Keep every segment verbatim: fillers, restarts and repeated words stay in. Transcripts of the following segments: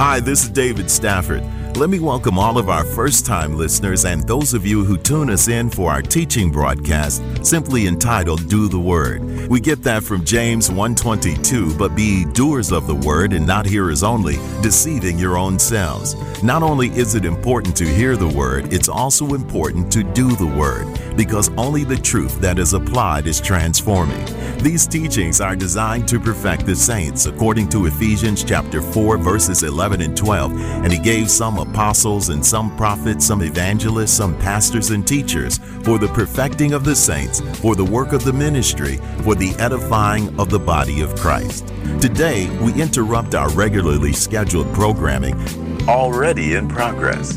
Hi, this is David Stafford. Let me welcome all of our first-time listeners and those of you who tune us in for our teaching broadcast, simply entitled Do the Word. We get that from James one twenty-two, but be doers of the word and not hearers only, deceiving your own selves. Not only is it important to hear the word, it's also important to do the word, because only the truth that is applied is transforming. These teachings are designed to perfect the saints, according to Ephesians chapter four, verses eleven and twelve, and he gave some apostles and some prophets, some evangelists, some pastors and teachers for the perfecting of the saints, for the work of the ministry, for the edifying of the body of Christ. Today, we interrupt our regularly scheduled programming, already in progress.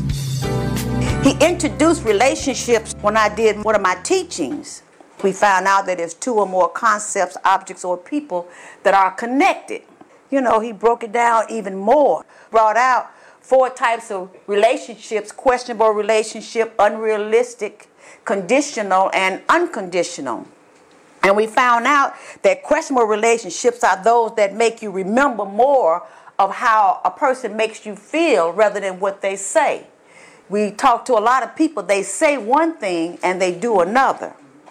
He introduced relationships when I did one of my teachings. We found out that there's two or more concepts, objects, or people that are connected. You know, he broke it down even more, brought out four types of relationships: questionable relationship, unrealistic, conditional, and unconditional. And we found out that questionable relationships are those that make you remember more of how a person makes you feel rather than what they say. We talk to a lot of people, they say one thing and they do another.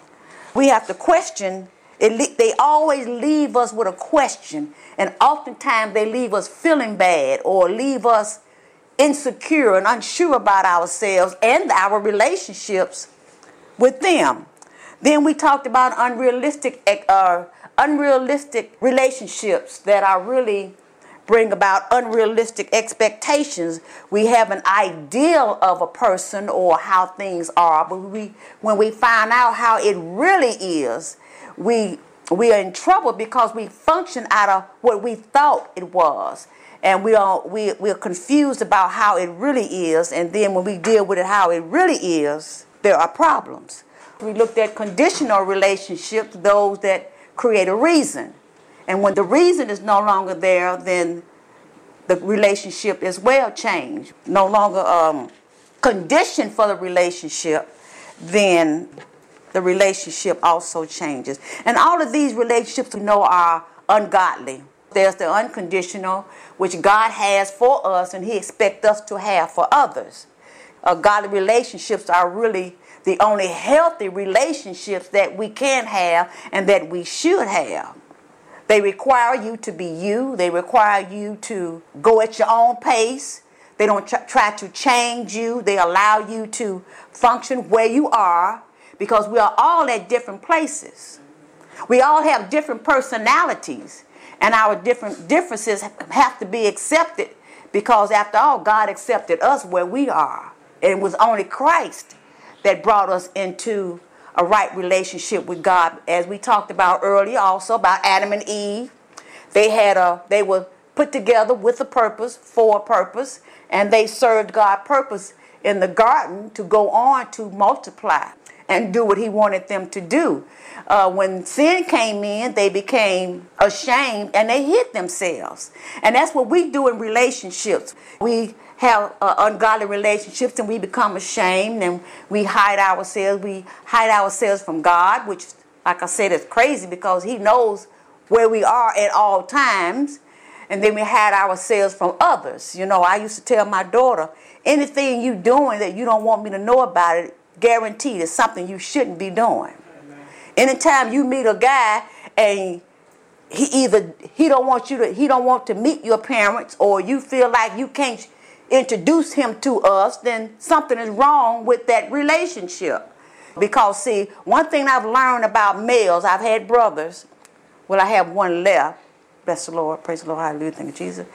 We have to question. It, they always leave us with a question, and oftentimes they leave us feeling bad or leave us insecure and unsure about ourselves and our relationships with them. Then we talked about unrealistic, uh, unrealistic relationships that are really bring about unrealistic expectations. We have an ideal of a person or how things are, but we, when we find out how it really is, we we are in trouble because we function out of what we thought it was. And we are we we're confused about how it really is, and then when we deal with it how it really is, there are problems. We looked at conditional relationships, those that create a reason. And when the reason is no longer there, then the relationship as well changed. No longer um, conditioned for the relationship, then the relationship also changes. And all of these relationships we know are ungodly. There's the unconditional, which God has for us and he expects us to have for others. Uh, godly relationships are really the only healthy relationships that we can have and that we should have. They require you to be you. They require you to go at your own pace. They don't tr- try to change you. They allow you to function where you are, because we are all at different places. We all have different personalities, and our different differences have to be accepted, because after all, God accepted us where we are. And it was only Christ that brought us into a right relationship with God. As we talked about earlier, also about Adam and Eve, they had a they were put together with a purpose, for a purpose, and they served God's purpose in the garden to go on to multiply and do what he wanted them to do. Uh, when sin came in, they became ashamed and they hid themselves. And that's what we do in relationships. We have uh, ungodly relationships and we become ashamed and we hide ourselves. We hide ourselves from God, which, like I said, is crazy because he knows where we are at all times. And then we hide ourselves from others. You know, I used to tell my daughter, anything you doing that you don't want me to know about it, guaranteed is something you shouldn't be doing. Amen. Anytime you meet a guy and he either he don't want you to he don't want to meet your parents, or you feel like you can't introduce him to us, then something is wrong with that relationship. Because see, one thing I've learned about males, I've had brothers. Well, I have one left. Bless the Lord, praise the Lord, hallelujah, thank you, Jesus.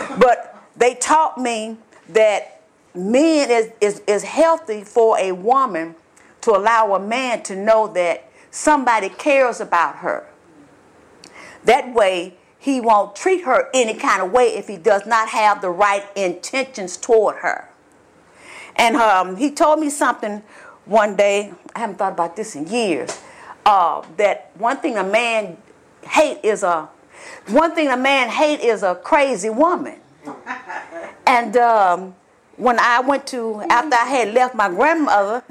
But they taught me that men is, is, is healthy for a woman to allow a man to know that somebody cares about her. That way, he won't treat her any kind of way if he does not have the right intentions toward her. And um, he told me something one day, I haven't thought about this in years, uh, that one thing a man hate is a one thing a man hate is a crazy woman. And um, when I went to, after I had left my grandmother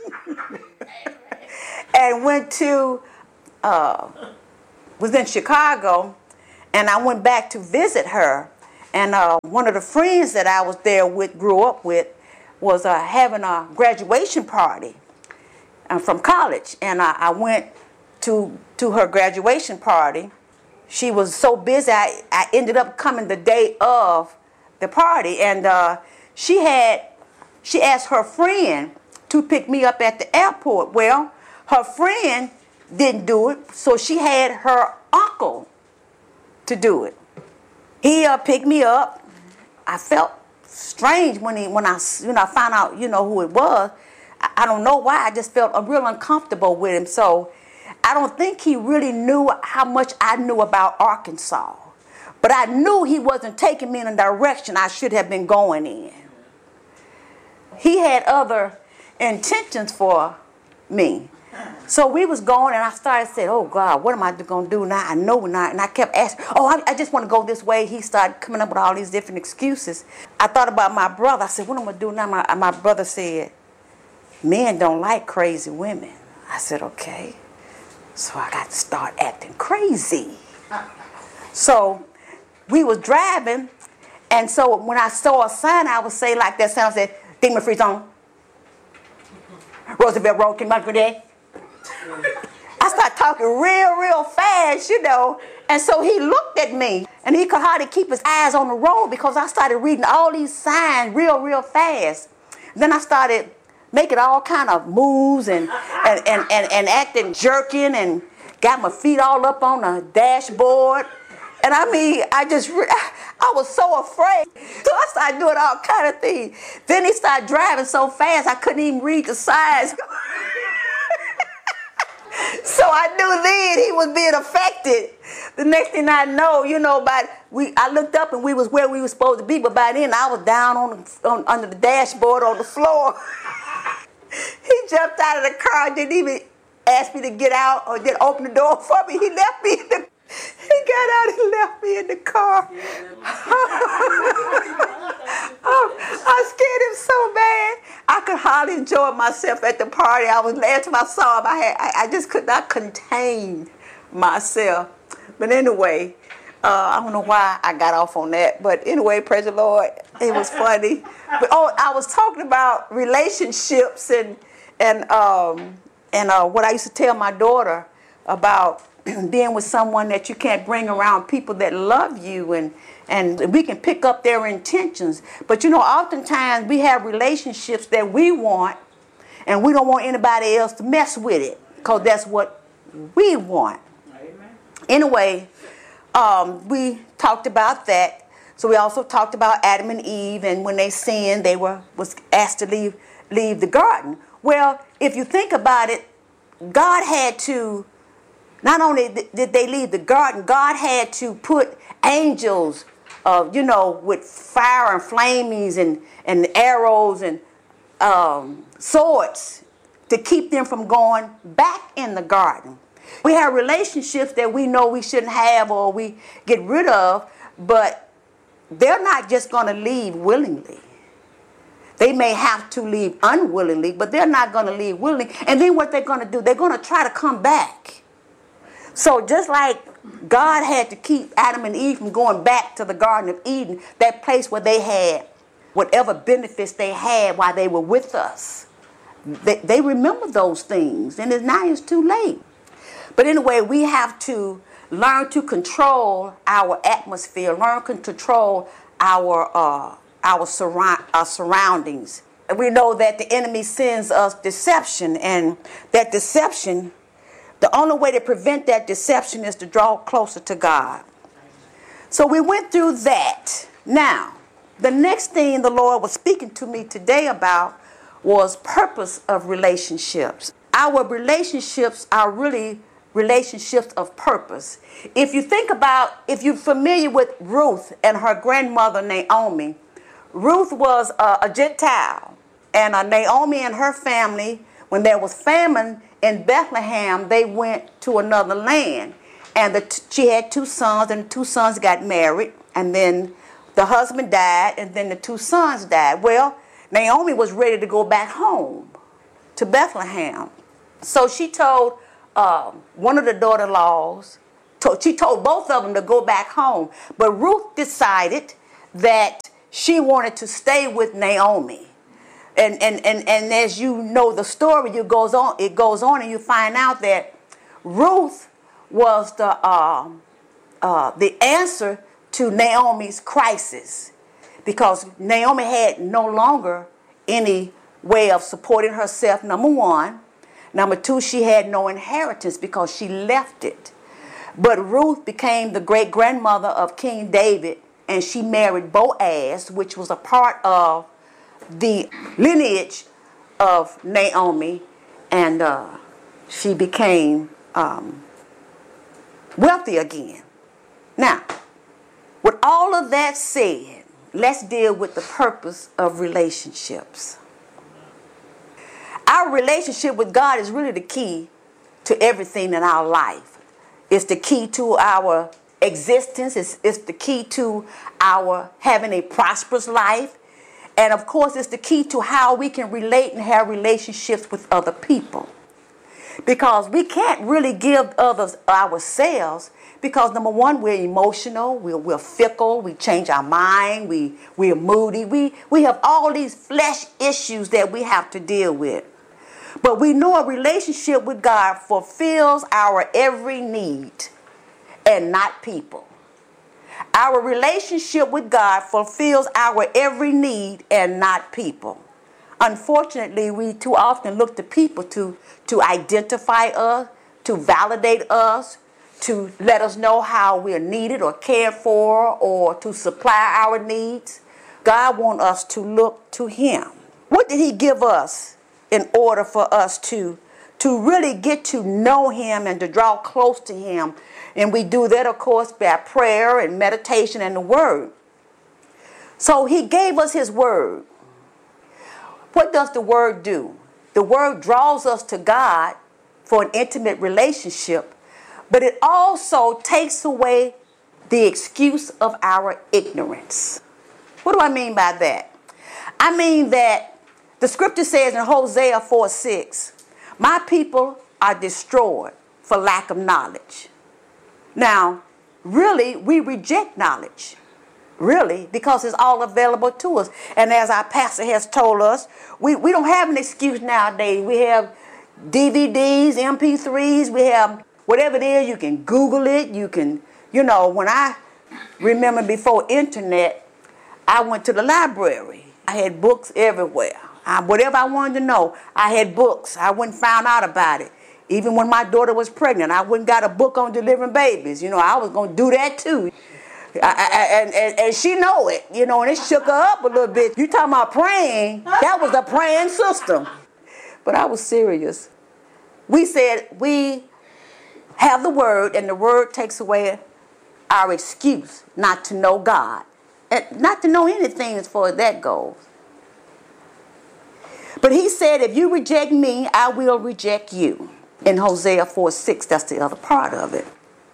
and went to, uh, was in Chicago, and I went back to visit her, And uh, one of the friends that I was there with, grew up with, was uh, having a graduation party uh, from college. And I, I went to to her graduation party. She was so busy, I, I ended up coming the day of the party. And uh, she had, she asked her friend to pick me up at the airport. Well, her friend didn't do it, so she had her uncle to do it. He uh, picked me up. I felt strange when he when I you know I found out you know who it was. I, I don't know why. I just felt uh, real uncomfortable with him. So I don't think he really knew how much I knew about Arkansas. But I knew he wasn't taking me in a direction I should have been going in. He had other intentions for me. So we was going, and I started saying, oh, God, what am I going to do now? I know not. And I kept asking, oh, I, I just want to go this way. He started coming up with all these different excuses. I thought about my brother. I said, what am I going to do now? My, my brother said, men don't like crazy women. I said, okay. So I got to start acting crazy. So we was driving, and so when I saw a sign, I would say like that sign, I said, Demon Free Zone. Roosevelt Road, came out today. I started talking real, real fast, you know. And so he looked at me, and he could hardly keep his eyes on the road because I started reading all these signs real, real fast. Then I started making all kind of moves and, and, and, and, and acting jerking and got my feet all up on the dashboard. And I mean, I just, I was so afraid. So I started doing all kind of things. Then he started driving so fast, I couldn't even read the signs. So I knew then he was being affected. The next thing I know, you know, by we, I looked up and we was where we were supposed to be, but by then I was down on, the, on under the dashboard on the floor. He jumped out of the car, didn't even ask me to get out or didn't open the door for me. He left me in the He got out and left me in the car. Oh, I scared him so bad. I could hardly enjoy myself at the party. I was last time I saw him, I had I, I just could not contain myself. But anyway, uh, I don't know why I got off on that. But anyway, praise the Lord, it was funny. But oh, I was talking about relationships and and um, and uh, what I used to tell my daughter about being with someone that you can't bring around people that love you, and and we can pick up their intentions. But you know, oftentimes we have relationships that we want, and we don't want anybody else to mess with it because that's what we want. Amen. Anyway, um, we talked about that. So we also talked about Adam and Eve, and when they sinned, they were was asked to leave leave the garden. Well, if you think about it, God had to. Not only did they leave the garden, God had to put angels, uh, you know, with fire and flamings and, and arrows and um, swords to keep them from going back in the garden. We have relationships that we know we shouldn't have or we get rid of, but they're not just going to leave willingly. They may have to leave unwillingly, but they're not going to leave willingly. And then what they're going to do, they're going to try to come back. So just like God had to keep Adam and Eve from going back to the Garden of Eden, that place where they had whatever benefits they had while they were with us. They, they remember those things, and it's now it's too late. But anyway, we have to learn to control our atmosphere, learn to control our uh, our, surround, our surroundings. And we know that the enemy sends us deception, and that deception, the only way to prevent that deception is to draw closer to God. So we went through that. Now, the next thing the Lord was speaking to me today about was purpose of relationships. Our relationships are really relationships of purpose. If you think about, if you're familiar with Ruth and her grandmother Naomi, Ruth was a, a Gentile, and uh, Naomi and her family, when there was famine in Bethlehem, they went to another land. And the t- she had two sons, and the two sons got married. And then the husband died, and then the two sons died. Well, Naomi was ready to go back home to Bethlehem. So she told uh, one of the daughter-in-laws, to, she told both of them to go back home. But Ruth decided that she wanted to stay with Naomi. And, and, and, and as you know the story, it goes on, it goes on and you find out that Ruth was the, uh, uh, the answer to Naomi's crisis, because Naomi had no longer any way of supporting herself, number one. Number two, she had no inheritance because she left it. But Ruth became the great-grandmother of King David, and she married Boaz, which was a part of the lineage of Naomi, and uh, she became um, wealthy again. Now, with all of that said, let's deal with the purpose of relationships. Our relationship with God is really the key to everything in our life. It's the key to our existence. It's, it's the key to our having a prosperous life. And of course, it's the key to how we can relate and have relationships with other people. Because we can't really give others ourselves, because number one, we're emotional, we're, we're fickle, we change our mind, we, we're moody. We, we have all these flesh issues that we have to deal with. But we know a relationship with God fulfills our every need and not people. Our relationship with God fulfills our every need and not people. Unfortunately, we too often look to people to, to identify us, to validate us, to let us know how we're needed or cared for, or to supply our needs. God wants us to look to Him. What did He give us in order for us to, to really get to know Him and to draw close to Him? And we do that, of course, by prayer and meditation and the Word. So He gave us His Word. What does the Word do? The Word draws us to God for an intimate relationship, but it also takes away the excuse of our ignorance. What do I mean by that? I mean that the scripture says in Hosea four six, my people are destroyed for lack of knowledge. Now, really, we reject knowledge. Really, because it's all available to us. And as our pastor has told us, we, we don't have an excuse nowadays. We have D V Ds, M P threes, we have whatever it is. You can Google it. You can, you know, when I remember before internet, I went to the library. I had books everywhere. I, whatever I wanted to know, I had books. I went and found out about it. Even when my daughter was pregnant, I went and got a book on delivering babies. You know, I was going to do that too. I, I, and, and, and she know it, you know, and it shook her up a little bit. You talking about praying, that was a praying system. But I was serious. We said we have the Word, and the Word takes away our excuse not to know God. And not to know anything as far as that goes. But He said, if you reject me, I will reject you. In Hosea four six, that's the other part of it.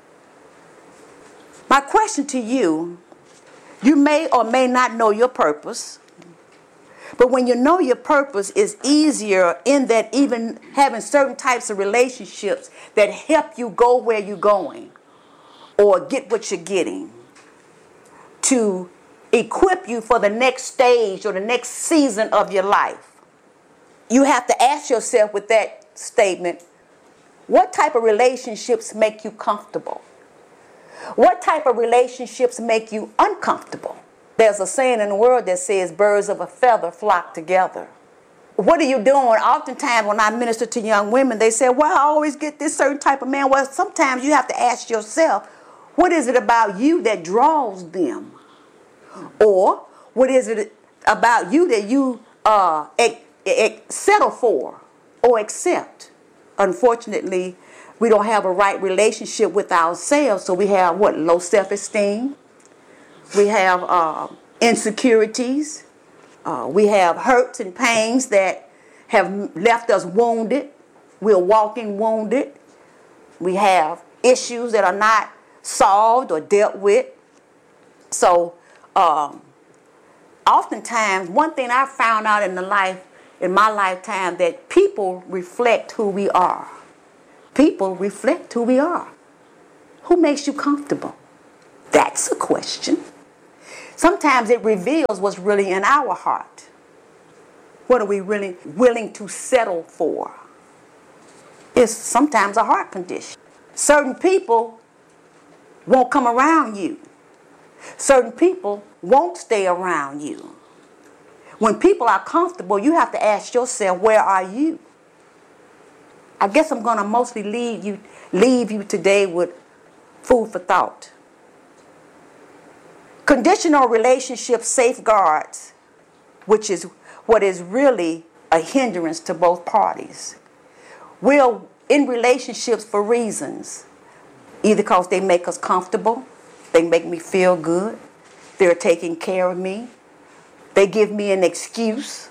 My question to you, you may or may not know your purpose, but when you know your purpose, it's easier in that even having certain types of relationships that help you go where you're going or get what you're getting, to equip you for the next stage or the next season of your life. You have to ask yourself with that statement, what type of relationships make you comfortable? What type of relationships make you uncomfortable? There's a saying in the world that says birds of a feather flock together. What are you doing? Oftentimes when I minister to young women, they say, well, I always get this certain type of man. Well, sometimes you have to ask yourself, what is it about you that draws them? Or what is it about you that you uh, ex- ex- settle for or accept? Unfortunately, we don't have a right relationship with ourselves, so we have what? Low self-esteem. We have uh, insecurities. Uh, we have hurts and pains that have left us wounded. We're walking wounded. We have issues that are not solved or dealt with. So, um, oftentimes, one thing I found out in the life, in my lifetime, that people reflect who we are. People reflect who we are. Who makes you comfortable? That's a question. Sometimes it reveals what's really in our heart. What are we really willing to settle for? It's sometimes a heart condition. Certain people won't come around you. Certain people won't stay around you. When people are comfortable, you have to ask yourself, where are you? I guess I'm going to mostly leave you, leave you today with food for thought. Conditional relationship safeguards, which is what is really a hindrance to both parties. We're in relationships for reasons, either because they make us comfortable, they make me feel good, they're taking care of me, they give me an excuse.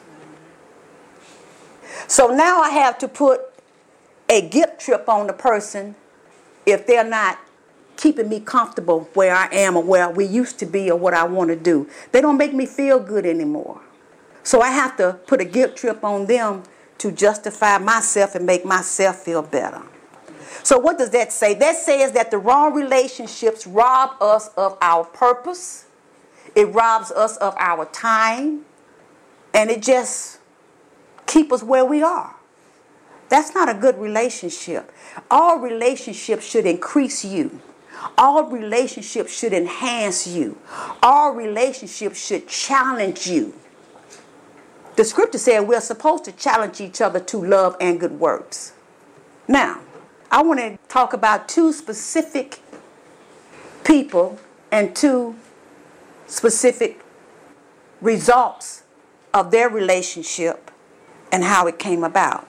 So now I have to put a guilt trip on the person if they're not keeping me comfortable where I am or where we used to be or what I want to do. They don't make me feel good anymore. So I have to put a guilt trip on them to justify myself and make myself feel better. So what does that say? That says that the wrong relationships rob us of our purpose. It robs us of our time. And it just keeps us where we are. That's not a good relationship. All relationships should increase you. All relationships should enhance you. All relationships should challenge you. The scripture said we're supposed to challenge each other to love and good works. Now, I want to talk about two specific people and two specific results of their relationship and how it came about.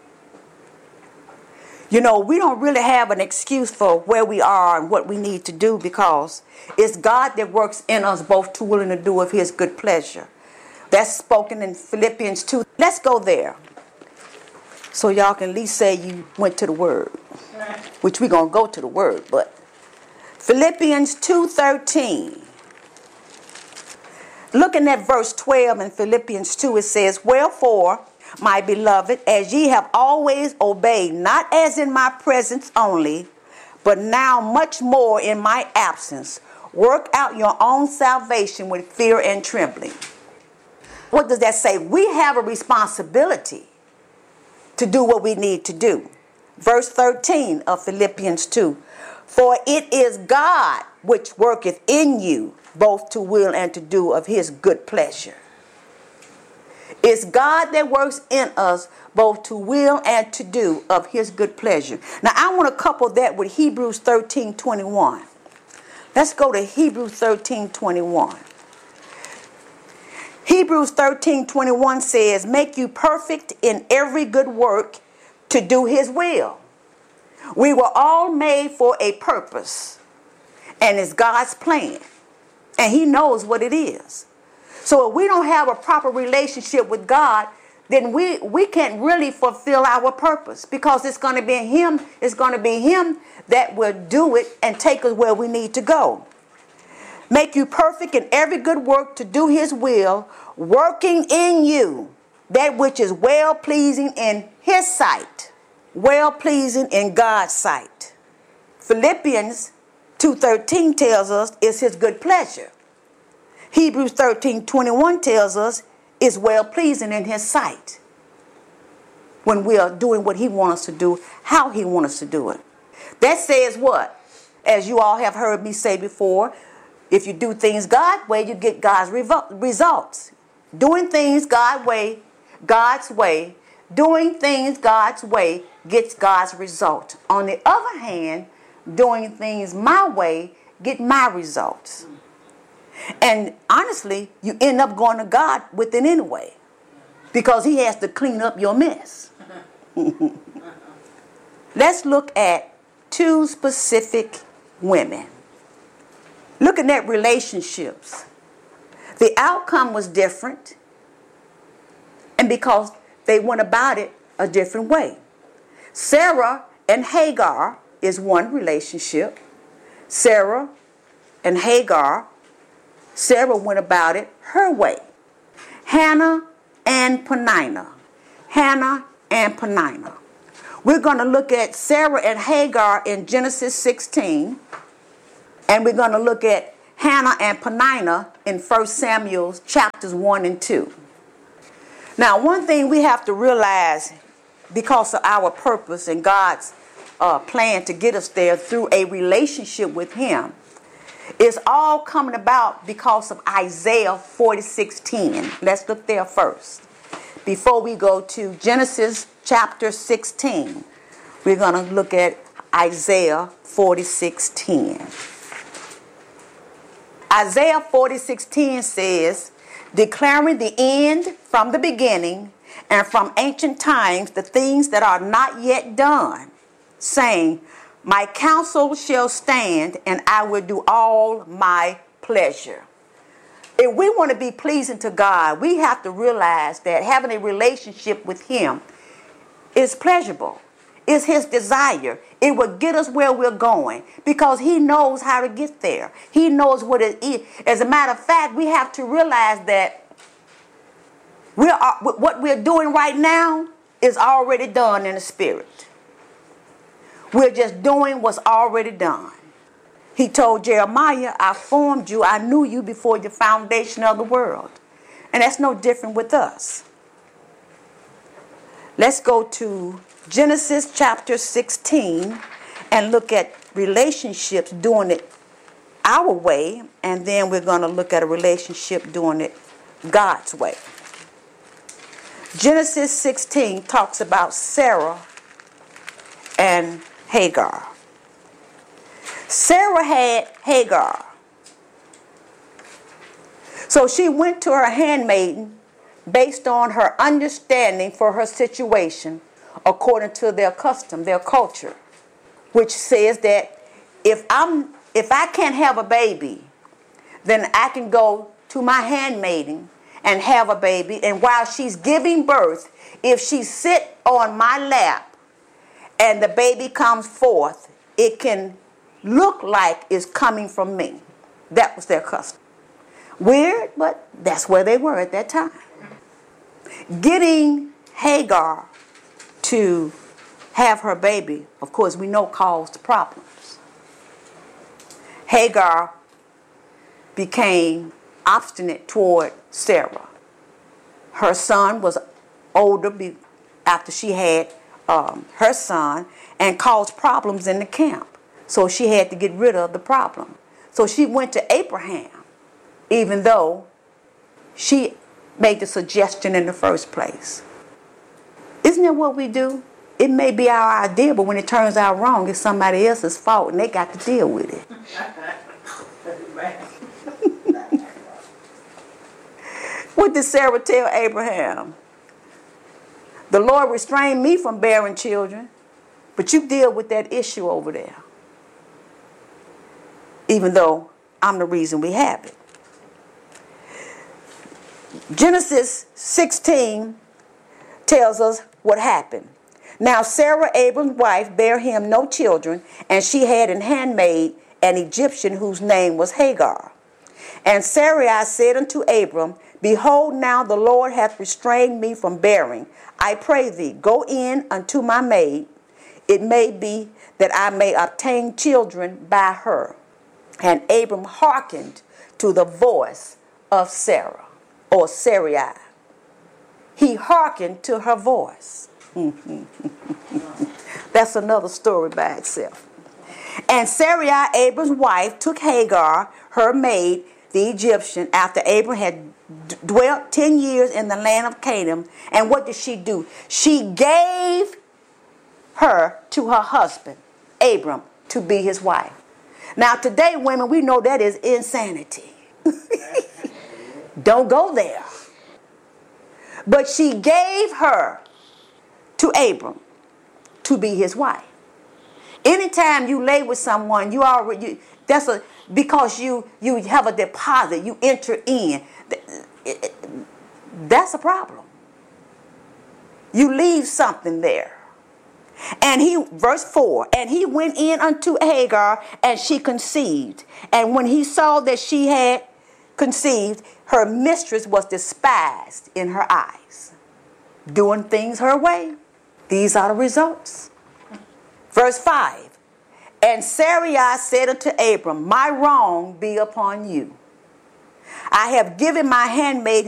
You know, we don't really have an excuse for where we are and what we need to do because it's God that works in us both to will and to do of his good pleasure. That's spoken in Philippians two. Let's go there so y'all can at least say you went to the word, which we're going to go to the word. But Philippians two thirteen. Looking at verse twelve in Philippians two, it says, wherefore, my beloved, as ye have always obeyed, not as in my presence only, but now much more in my absence, work out your own salvation with fear and trembling. What does that say? We have a responsibility to do what we need to do. Verse thirteen of Philippians two. For it is God which worketh in you, both to will and to do of his good pleasure. It's God that works in us both to will and to do of his good pleasure. Now I want to couple that with Hebrews thirteen twenty-one. Let's go to Hebrews thirteen twenty-one. Hebrews thirteen twenty-one says, make you perfect in every good work to do his will. We were all made for a purpose, and it's God's plan, and he knows what it is. So if we don't have a proper relationship with God, then we, we can't really fulfill our purpose because it's going to be him, it's going to be him that will do it and take us where we need to go. Make you perfect in every good work to do his will, working in you that which is well-pleasing in his sight, well-pleasing in God's sight. Philippians two thirteen tells us it's his good pleasure. Hebrews thirteen twenty-one tells us it's well-pleasing in his sight when we are doing what he wants us to do, how he wants us to do it. That says what? As you all have heard me say before, if you do things God's way, you get God's revo- results. Doing things God's way, God's way, doing things God's way gets God's result. On the other hand, doing things my way get my results. And honestly, you end up going to God with it anyway because he has to clean up your mess. Let's look at two specific women. Looking at relationships. The outcome was different, and because they went about it a different way. Sarah and Hagar is one relationship. Sarah and Hagar, Sarah went about it her way. Hannah and Peninnah. Hannah and Peninnah. We're going to look at Sarah and Hagar in Genesis sixteen. And we're going to look at Hannah and Peninnah in First Samuel chapters one and two. Now, one thing we have to realize, because of our purpose and God's uh, plan to get us there through a relationship with him, it's all coming about because of Isaiah forty-six ten. Let's look there first. Before we go to Genesis chapter sixteen, we're going to look at Isaiah forty-six ten. Isaiah forty-six ten says, declaring the end from the beginning and from ancient times the things that are not yet done, saying, my counsel shall stand, and I will do all my pleasure. If we want to be pleasing to God, we have to realize that having a relationship with him is pleasurable. It's his desire. It will get us where we're going because he knows how to get there. He knows what it is. As a matter of fact, we have to realize that we're, what we're doing right now is already done in the spirit. We're just doing what's already done. He told Jeremiah, I formed you, I knew you before the foundation of the world. And that's no different with us. Let's go to Genesis chapter sixteen and look at relationships doing it our way, and then we're going to look at a relationship doing it God's way. Genesis sixteen talks about Sarah and Hagar. Sarah had Hagar. So she went to her handmaiden based on her understanding for her situation according to their custom, their culture, which says that if I'm if I can't have a baby, then I can go to my handmaiden and have a baby, and while she's giving birth, if she sit on my lap and the baby comes forth, it can look like it's coming from me. That was their custom. Weird, but that's where they were at that time. Getting Hagar to have her baby, of course, we know caused problems. Hagar became obstinate toward Sarah. Her son was older be- after she had um, her son, and caused problems in the camp. So she had to get rid of the problem. So she went to Abraham, even though she made the suggestion in the first place. Isn't that what we do? It may be our idea, but when it turns out wrong, it's somebody else's fault, and they got to deal with it. What did Sarah tell Abraham? The Lord restrained me from bearing children, but you deal with that issue over there. Even though I'm the reason we have it. Genesis sixteen tells us what happened. Now Sarah, Abram's wife, bare him no children, and she had an handmaid, an Egyptian, whose name was Hagar. And Sarai said unto Abram, behold, now the Lord hath restrained me from bearing. I pray thee, go in unto my maid. It may be that I may obtain children by her. And Abram hearkened to the voice of Sarah, or Sarai. He hearkened to her voice. That's another story by itself. And Sarai, Abram's wife, took Hagar, her maid, the Egyptian, after Abram had d- dwelt ten years in the land of Canaan. And what did she do? She gave her to her husband, Abram, to be his wife. Now today, women, we know that is insanity. Don't go there. But she gave her to Abram to be his wife. Anytime you lay with someone, you already you, that's a because you you have a deposit, you enter in. That's a problem. You leave something there. And he, verse four, and he went in unto Hagar, and she conceived. And when he saw that she had conceived, her mistress was despised in her eyes. Doing things her way. These are the results. Verse five, and Sarai said unto Abram, my wrong be upon you. I have given my handmaiden